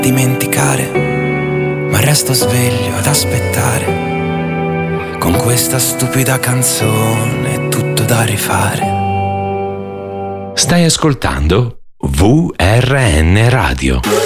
dimenticare, ma resto sveglio ad aspettare. Con questa stupida canzone è tutto da rifare. Stai ascoltando VRN Radio.